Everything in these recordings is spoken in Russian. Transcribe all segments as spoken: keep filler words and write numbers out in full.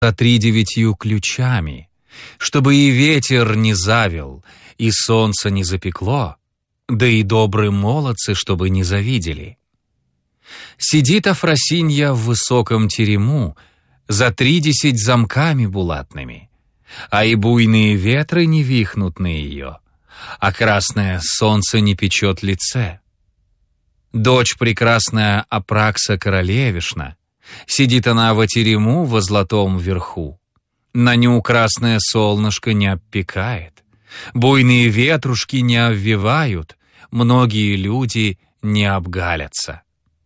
за тридевятью ключами, чтобы и ветер не завил, и солнце не запекло, да и добрые молодцы, чтобы не завидели. Сидит Афросинья в высоком терему за тридесять замками булатными, а и буйные ветры не вихнут на ее, а красное солнце не печет лице. Дочь прекрасная Апракса королевишна, сидит она во терему во золотом верху. На ню красное солнышко не обпекает, буйные ветрушки не обвивают, многие люди не обгалятся.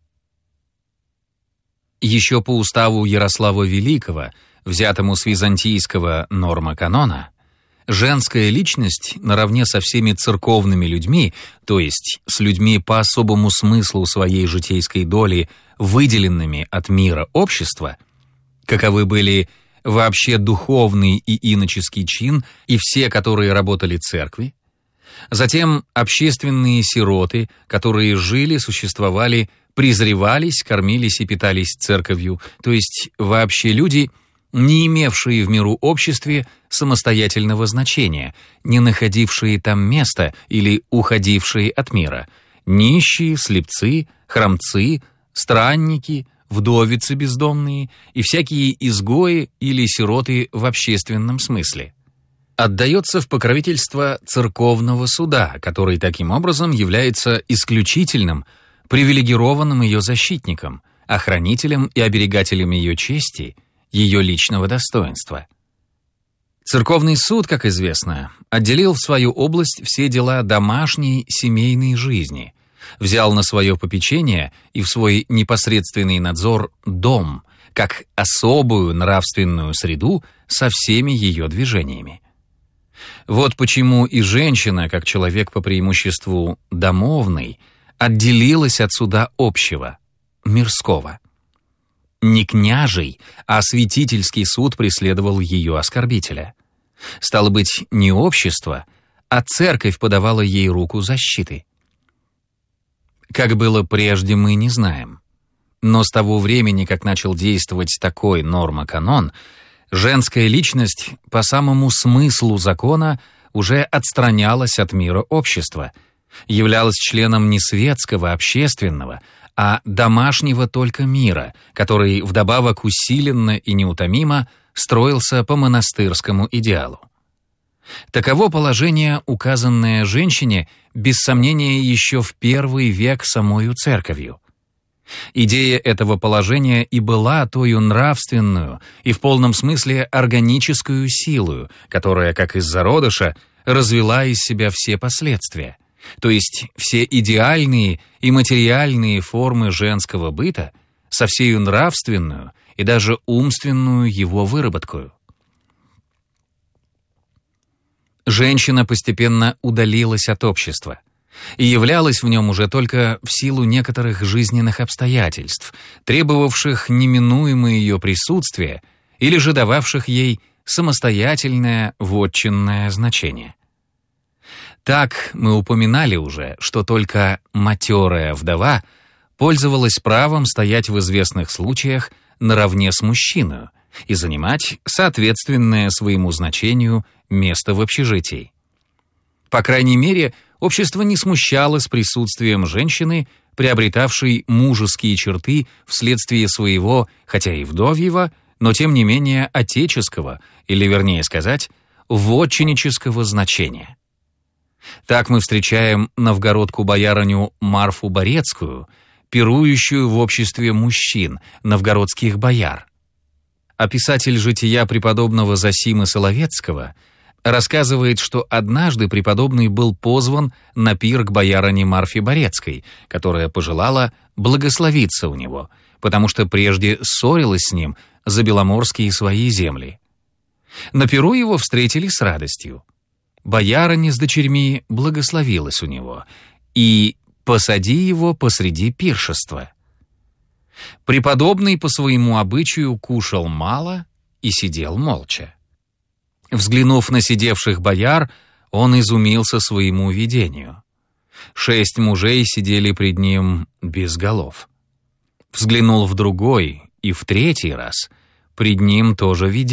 Еще по уставу Ярослава Великого, взятому с византийского норма-канона, женская личность наравне со всеми церковными людьми, то есть с людьми по особому смыслу своей житейской доли, выделенными от мира общества, каковы были вообще духовный и иноческий чин и все, которые работали церкви, затем общественные сироты, которые жили, существовали, презревались, кормились и питались церковью, то есть вообще люди, не имевшие в миру обществе самостоятельного значения, не находившие там места или уходившие от мира, нищие, слепцы, хромцы, странники, вдовицы бездомные и всякие изгои или сироты в общественном смысле. Отдается в покровительство церковного суда, который таким образом является исключительным, привилегированным ее защитником, охранителем и оберегателем ее чести, ее личного достоинства. Церковный суд, как известно, отделил в свою область все дела домашней семейной жизни, взял на свое попечение и в свой непосредственный надзор дом, как особую нравственную среду со всеми ее движениями. Вот почему и женщина, как человек по преимуществу домовный, отделилась от суда общего, мирского. Не княжий, а святительский суд преследовал ее оскорбителя. Стало быть, не общество, а церковь подавала ей руку защиты. Как было прежде, мы не знаем. Но с того времени, как начал действовать такой норма-канон, женская личность по самому смыслу закона уже отстранялась от мира общества, являлась членом не светского, общественного, а домашнего только мира, который вдобавок усиленно и неутомимо строился по монастырскому идеалу. Таково положение, указанное женщине, без сомнения, еще в первый век самою церковью. Идея этого положения и была тою нравственную и в полном смысле органическую силою, которая, как из зародыша, развела из себя все последствия, то есть все идеальные и материальные формы женского быта со всею нравственную и даже умственную его выработкою. Женщина постепенно удалилась от общества и являлась в нем уже только в силу некоторых жизненных обстоятельств, требовавших неминуемое ее присутствие или же дававших ей самостоятельное вотчинное значение. Так мы упоминали уже, что только матерая вдова пользовалась правом стоять в известных случаях наравне с мужчиной и занимать соответственное своему значению место в общежитии. По крайней мере, общество не смущалось присутствием женщины, приобретавшей мужеские черты вследствие своего, хотя и вдовьего, но тем не менее отеческого, или вернее сказать, вотчиннического значения. Так мы встречаем новгородку-боярыню Марфу Борецкую, пирующую в обществе мужчин, новгородских бояр. А писатель жития преподобного Зосимы Соловецкого рассказывает, что однажды преподобный был позван на пир к боярине Марфе Борецкой, которая пожелала благословиться у него, потому что прежде ссорилась с ним за беломорские свои земли. На пиру его встретили с радостью. Боярыня с дочерьми благословилась у него, и посади его посреди пиршества. Преподобный по своему обычаю кушал мало и сидел молча. Взглянув на сидевших бояр, он изумился своему видению. Шесть мужей сидели пред ним без голов. Взглянул в другой и в третий раз, Пред ним тоже видение.